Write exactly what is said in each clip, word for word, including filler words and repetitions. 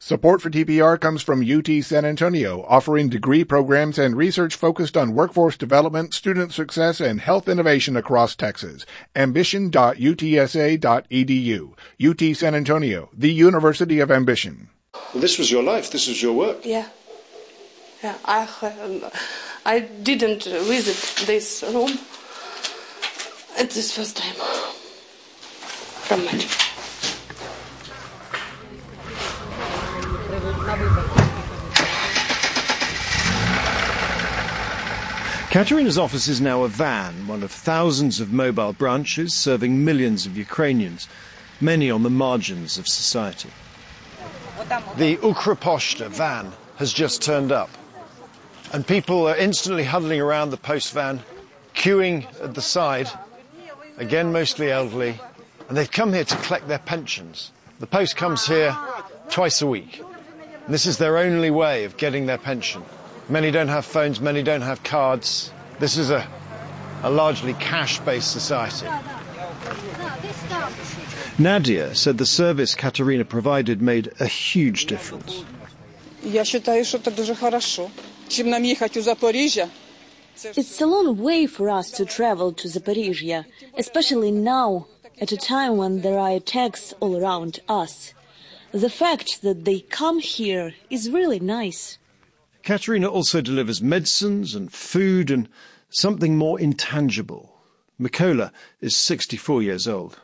Support for T P R comes from U T San Antonio, offering degree programs and research focused on workforce development, student success, and health innovation across Texas. ambition dot u t s a dot e d u. U T San Antonio, the University of Ambition. Well, this was your life. This was your work. Yeah. Yeah. I, um, I didn't visit this room at this first time from my job. Katerina's office is now a van, one of thousands of mobile branches serving millions of Ukrainians, many on the margins of society. The Ukroposhta van has just turned up, and people are instantly huddling around the post van, queuing at the side, again mostly elderly, and they've come here to collect their pensions. The post comes here twice a week. And this is their only way of getting their pension. Many don't have phones, many don't have cards. This is a, a largely cash-based society. Nadia said the service Katerina provided made a huge difference. It's a long way for us to travel to Zaporizhia, especially now, at a time when there are attacks all around us. The fact that they come here is really nice. Katerina also delivers medicines and food and something more intangible. Mykola is sixty-four years old.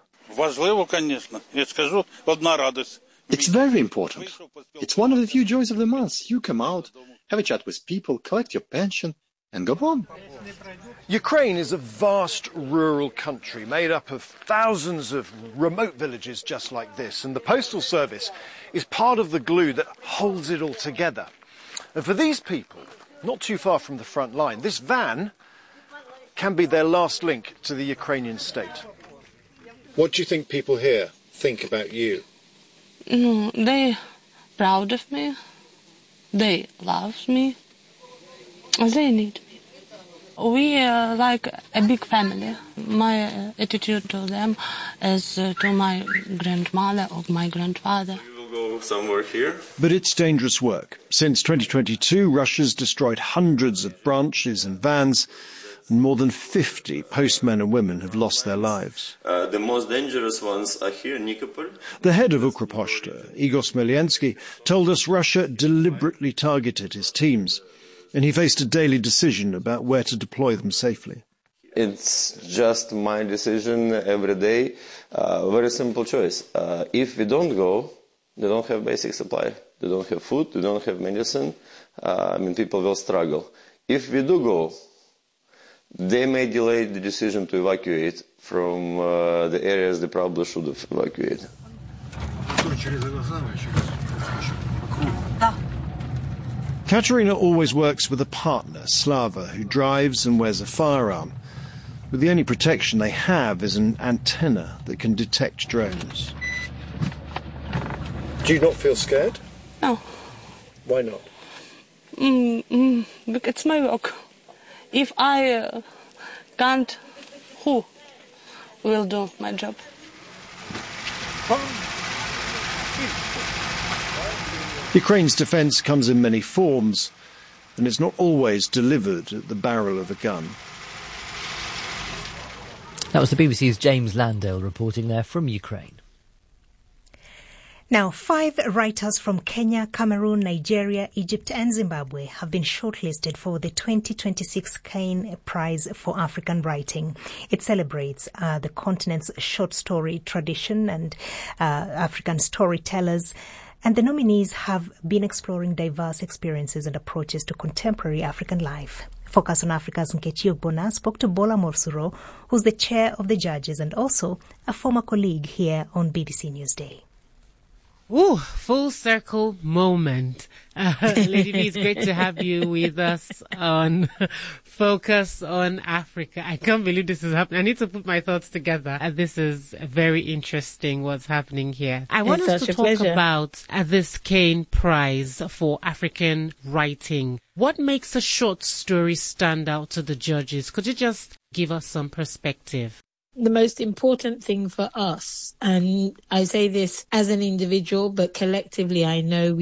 It's very important. It's one of the few joys of the month. You come out, have a chat with people, collect your pension, and go home. Ukraine is a vast rural country made up of thousands of remote villages just like this, and the postal service is part of the glue that holds it all together. And for these people, not too far from the front line, this van can be their last link to the Ukrainian state. What do you think people here think about you? No, they're proud of me. They love me. They need me. We are like a big family. My uh, attitude to them is uh, to my grandmother or my grandfather. We will go somewhere here. But it's dangerous work. Since twenty twenty-two, Russia's destroyed hundreds of branches and vans, and more than fifty postmen and women have lost their lives. Uh, the most dangerous ones are here in Nikopol. The head of Ukroposhta, Igor Smeliensky, told us Russia deliberately targeted his teams, and he faced a daily decision about where to deploy them safely. It's just my decision every day. Uh, very simple choice. Uh, if we don't go, they don't have basic supply. They don't have food, they don't have medicine. Uh, I mean, people will struggle. If we do go, they may delay the decision to evacuate from uh, the areas they probably should have evacuated. Katerina always works with a partner, Slava, who drives and wears a firearm. But the only protection they have is an antenna that can detect drones. Do you not feel scared? No. Why not? Mm, mm, look, it's my work. If I uh, can't, who will do my job? Ukraine's defence comes in many forms, and it's not always delivered at the barrel of a gun. That was the B B C's James Landale reporting there from Ukraine. Now, five writers from Kenya, Cameroon, Nigeria, Egypt and Zimbabwe have been shortlisted for the twenty twenty-six Cain Prize for African Writing. It celebrates uh, the continent's short story tradition and uh, African storytellers. And the nominees have been exploring diverse experiences and approaches to contemporary African life. Focus on Africa's Nkechi Ogbonna spoke to Bola Morsuro, who's the chair of the judges and also a former colleague here on B B C Newsday. Ooh, full circle moment. Uh, Lady B, it's great to have you with us on Focus on Africa. I can't believe this is happening. I need to put my thoughts together. Uh, this is very interesting what's happening here. I want it's us to talk pleasure. about uh, this Cain Prize for African Writing. What makes a short story stand out to the judges? Could you just give us some perspective? The most important thing for us, and I say this as an individual, but collectively I know we